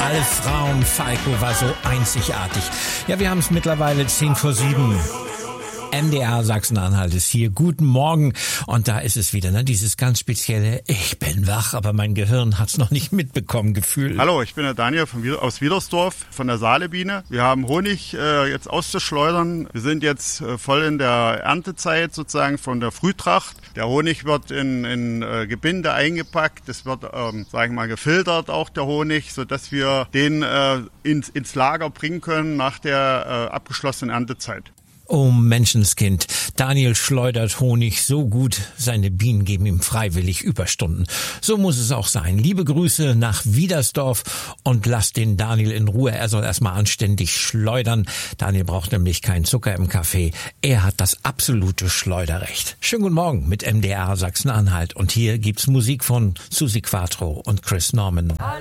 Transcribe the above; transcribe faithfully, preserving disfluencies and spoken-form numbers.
Ralf Raum, Falco war so einzigartig. Ja, wir haben es mittlerweile zehn vor sieben. M D R Sachsen-Anhalt ist hier. Guten Morgen. Und da ist es wieder, ne? Dieses ganz spezielle, ich bin wach, aber mein Gehirn hat's noch nicht mitbekommen, Gefühl. Hallo, ich bin der Daniel von, aus Wiedersdorf von der Saalebiene. Wir haben Honig äh, jetzt auszuschleudern. Wir sind jetzt äh, voll in der Erntezeit sozusagen von der Frühtracht. Der Honig wird in, in äh, Gebinde eingepackt. Es wird, ähm, sag ich mal, gefiltert auch der Honig, sodass wir den äh, ins, ins Lager bringen können nach der äh, abgeschlossenen Erntezeit. Oh Menschenskind, Daniel schleudert Honig so gut, seine Bienen geben ihm freiwillig Überstunden. So muss es auch sein. Liebe Grüße nach Wiedersdorf und lasst den Daniel in Ruhe. Er soll erstmal anständig schleudern. Daniel braucht nämlich keinen Zucker im Kaffee. Er hat das absolute Schleuderrecht. Schönen guten Morgen mit M D R Sachsen-Anhalt. Und hier gibt's Musik von Susi Quattro und Chris Norman.